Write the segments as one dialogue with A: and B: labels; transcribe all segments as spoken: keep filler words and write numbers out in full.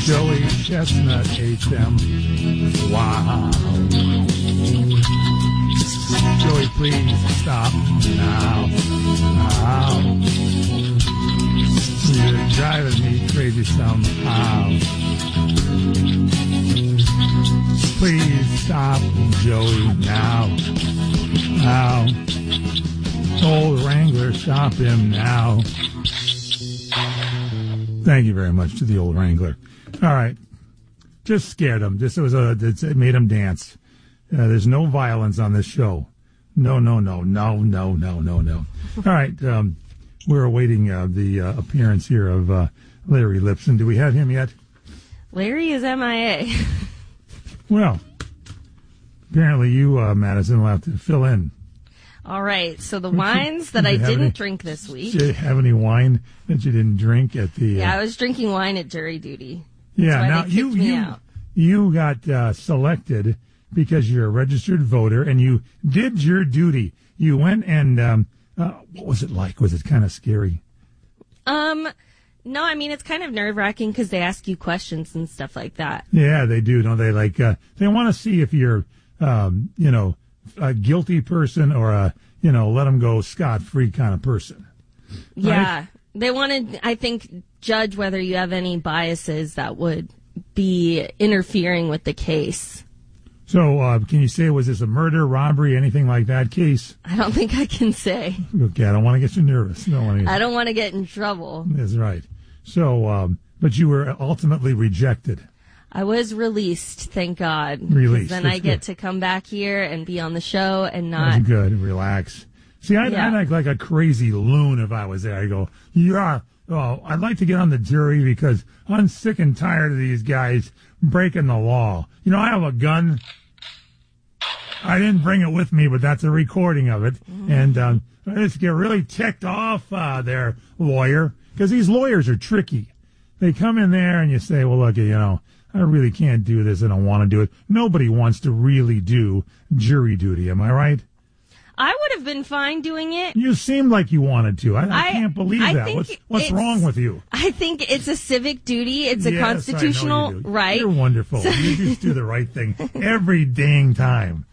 A: Joey Chestnut H M. Wow. Joey, please stop now. Now. You're driving me crazy somehow. Please stop, Joey, now. Now. Old Wrangler, stop him now. Thank you very much to the old Wrangler. All right. Just scared him. Just it was a, it made him dance. Uh, there's no violence on this show. No, no, no, no, no, no, no, no. All right. Um, we're awaiting uh, the uh, appearance here of uh, Larry Lipson. Do we have him yet?
B: Larry is M I A.
A: Well, apparently you, uh, Madison, will have to fill in.
B: All right. So the wines that I didn't any, drink this week.
A: Did you have any wine that you didn't drink at the...
B: Yeah,
A: uh,
B: I was drinking wine at jury duty.
A: That's yeah,
B: why
A: now
B: they kicked
A: you,
B: me
A: you,
B: out.
A: you got uh, selected because you're a registered voter and you did your duty. You went and... Um, uh, what was it like? Was it kind of scary?
B: Um... No, I mean, it's kind of nerve-wracking because they ask you questions and stuff like that.
A: Yeah, they do, don't they? Like, uh, they want to see if you're, um, you know, a guilty person or a, you know, let them go scot-free kind of person. Right?
B: Yeah. They want to, I think, judge whether you have any biases that would be interfering with the case.
A: So, uh, can you say, was this a murder, robbery, anything like that case?
B: I don't think I can say.
A: Okay, I don't want to get you nervous. Don't want to get...
B: I don't want to get in trouble.
A: That's right. So, um, but you were ultimately rejected.
B: I was released, thank God.
A: Released.
B: Then
A: That's
B: I get
A: good.
B: to come back here and be on the show and not...
A: That's good. Relax. See, I'd,
B: Yeah.
A: I'd act like a crazy loon if I was there. I go, yeah, oh, I'd like to get on the jury because I'm sick and tired of these guys breaking the law. You know, I have a gun. I didn't bring it with me, but that's a recording of it. Mm. And um, I just get really ticked off uh, there, lawyer, because these lawyers are tricky. They come in there and you say, well, look, you know, I really can't do this. I don't want to do it. Nobody wants to really do jury duty. Am I right?
B: I would have been fine doing it.
A: You seemed like you wanted to. I, I,
B: I
A: can't believe
B: I
A: that.
B: think
A: What's, what's
B: it's-
A: wrong with you?
B: I think it's a civic duty. It's a
A: Yes, I know
B: constitutional
A: you do.
B: right.
A: You're wonderful. You just do the right thing every dang time.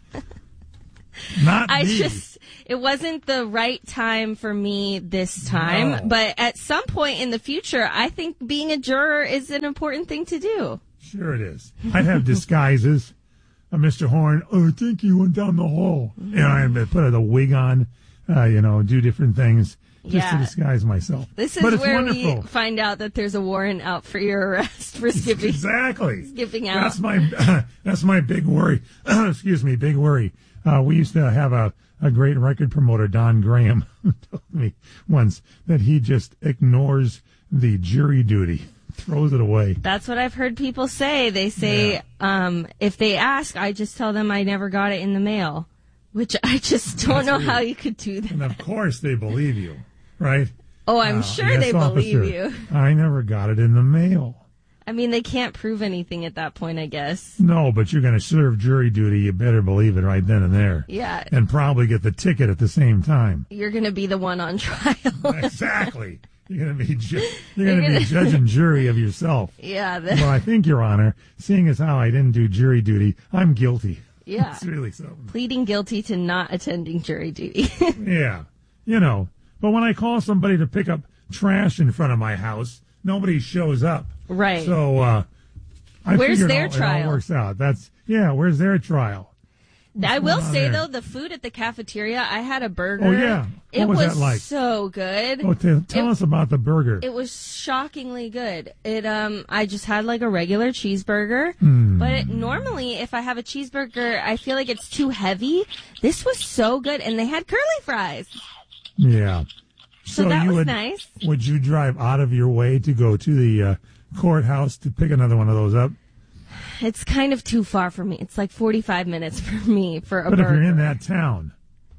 A: Not
B: I
A: me.
B: just, it wasn't the right time for me this time.
A: No.
B: But at some point in the future, I think being a juror is an important thing to do.
A: Sure it is. I'd have disguises. Uh, Mister Horn, oh, I think you went down the hall.
B: Mm-hmm.
A: You know, I'd put the wig on, uh, you know, do different things just
B: Yeah.
A: to disguise myself.
B: This is
A: but it's
B: where
A: wonderful.
B: we find out that there's a warrant out for your arrest for skipping.
A: Exactly.
B: Skipping out.
A: That's my uh, that's my big worry. Excuse me, big worry. Uh, we used to have a, a great record promoter, Don Graham, who told me once that he just ignores the jury duty, throws it away.
B: That's what I've heard people say. They say,
A: Yeah.
B: um, if they ask, I just tell them I never got it in the mail, which I just don't
A: That's
B: know
A: weird.
B: how you could do that.
A: And of course they believe you, right?
B: Oh, I'm
A: Uh,
B: sure
A: yes,
B: they believe
A: officer,
B: you.
A: I never got it in the mail.
B: I mean, they can't prove anything at that point, I guess.
A: No, but you're going to serve jury duty. You better believe it right then and there.
B: Yeah.
A: And probably get the ticket at the same time.
B: You're going to be the one on trial.
A: Exactly. You're going to be ju- you're
B: You're
A: going to be
B: gonna-
A: judge and jury of yourself.
B: yeah. The,
A: Well, I think, Your Honor, seeing as how I didn't do jury duty, I'm guilty.
B: yeah.
A: It's really something.
B: Pleading guilty to not attending jury duty.
A: Yeah. You know, but when I call somebody to pick up trash in front of my house, nobody shows up.
B: Right.
A: So, uh, I
B: Where's
A: figured
B: their
A: all, It
B: trial?
A: all works out. That's, yeah, where's their trial?
B: I will
A: going on
B: say,
A: there?
B: though, the food at the cafeteria, I had a burger.
A: Oh, yeah. What
B: It
A: was
B: was
A: that like?
B: so good.
A: Oh, t- tell
B: It-
A: us about the burger.
B: It was shockingly good. It um, I just had like a regular cheeseburger,
A: Mm.
B: but it, normally if I have a cheeseburger, I feel like it's too heavy. This was so good, and they had curly fries,
A: Yeah.
B: so, that
A: you
B: was
A: would,
B: nice.
A: Would you drive out of your way to go to the uh, courthouse to pick another one of those up?
B: It's kind of too far for me. It's like forty-five minutes for me for a
A: But
B: burger.
A: if you're in that town.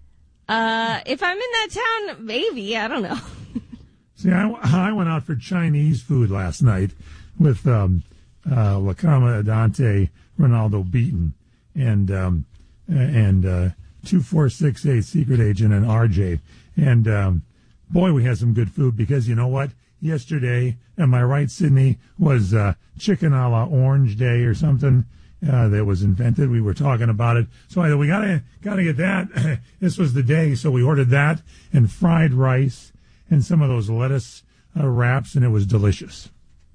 B: uh, if I'm in that town, maybe I don't know.
A: See, I, I went out for Chinese food last night with um, uh, Lacama Adante, Ronaldo Beaton, and um, and uh, two four six eight Secret Agent and R J. And um, boy, we had some good food because you know what? yesterday. Am I right, Sydney? Was uh, chicken a la orange day or something uh, that was invented. We were talking about it. So I, we gotta gotta get that. This was the day, so we ordered that and fried rice and some of those lettuce uh, wraps, and it was delicious.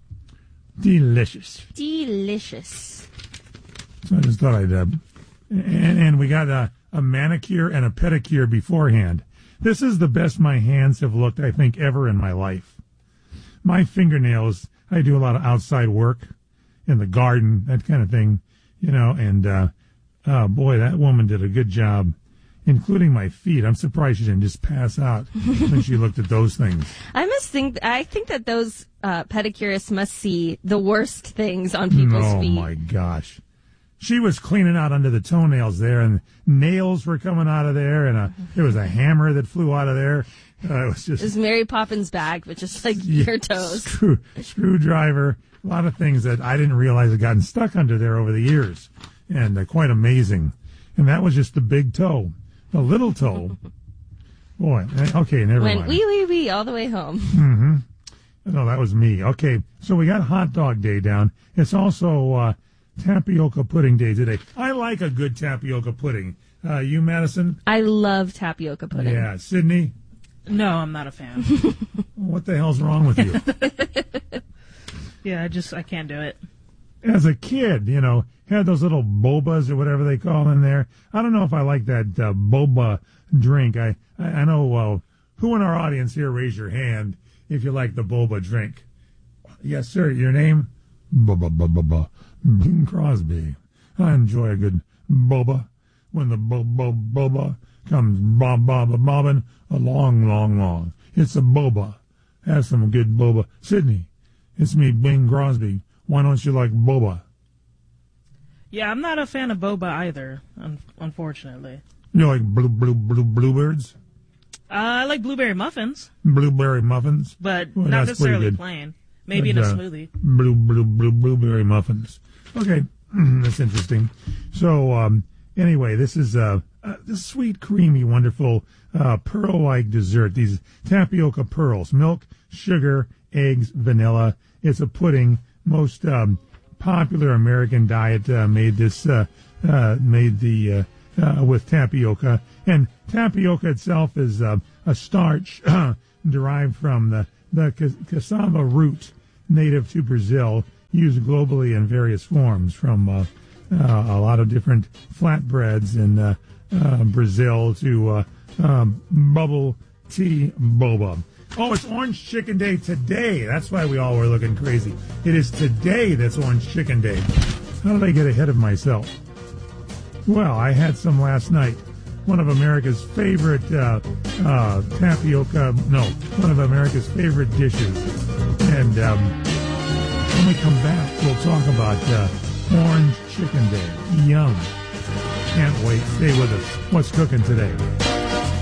A: Delicious.
B: Delicious.
A: So I just thought I'd... Uh, and, and we got a, a manicure and a pedicure beforehand. This is the best my hands have looked, I think, ever in my life. My fingernails, I do a lot of outside work in the garden, that kind of thing, you know, and, uh, oh, boy, that woman did a good job, including my feet. I'm surprised she didn't just pass out when she looked at those things.
B: I must think, I think that those uh, pedicurists must see the worst things on people's
A: oh,
B: feet.
A: Oh, my gosh. She was cleaning out under the toenails there, and nails were coming out of there, and a, there was a hammer that flew out of there. Uh, it was just...
B: It was Mary Poppins' bag, but just like
A: yeah,
B: your toes.
A: Screw, screwdriver, a lot of things that I didn't realize had gotten stuck under there over the years, and uh, quite amazing. And that was just the big toe. The little toe, boy, okay, never
B: Went
A: mind.
B: wee, wee, wee all the way home.
A: Mm-hmm. No, that was me. Okay, so we got hot dog day down. It's also... Uh, tapioca pudding day today. I like a good tapioca pudding. Uh, you, Madison?
B: I love tapioca pudding.
A: Yeah. Sydney?
C: No, I'm not a fan.
A: What the hell's wrong with you?
C: Yeah, I just, I can't do it.
A: As a kid, you know, had those little bobas or whatever they call in there. I don't know if I like that uh, boba drink. I, I, I know, uh, who in our audience here, raise your hand if you like the boba drink. Yes, sir. Your name? Boba, boba, boba. Bing Crosby. I enjoy a good boba. When the bo bo boba comes bob bob bobbing a long, long, long. It's a boba. Have some good boba. Sydney, it's me, Bing Crosby. Why don't you like boba?
C: Yeah, I'm not a fan of boba either, un unfortunately.
A: You like blue blue blue bluebirds?
C: Uh, I like blueberry muffins.
A: Blueberry muffins?
C: But
A: well,
C: not
A: that's pretty
C: necessarily
A: good.
C: plain. Maybe
A: But,
C: in a
A: uh,
C: smoothie.
A: Blue, blue, blue, blueberry muffins. Okay, that's interesting. So, um, anyway, this is uh, uh, this sweet, creamy, wonderful uh, pearl-like dessert. These tapioca pearls, milk, sugar, eggs, vanilla. It's a pudding. Most um, popular American diet uh, made this uh, uh, made the uh, uh, with tapioca, and tapioca itself is uh, a starch derived from the the cassava root, native to Brazil, used globally in various forms, from uh, uh, a lot of different flatbreads in uh, uh, Brazil to uh, um, bubble tea boba. Oh, it's Orange Chicken Day today. That's why we all were looking crazy. It is today that's Orange Chicken Day. How did I get ahead of myself? Well, I had some last night. One of America's favorite uh, uh, tapioca, no, one of America's favorite dishes. And um, when we come back, we'll talk about uh, Orange Chicken Day. Yum. Can't wait. Stay with us. What's cooking today?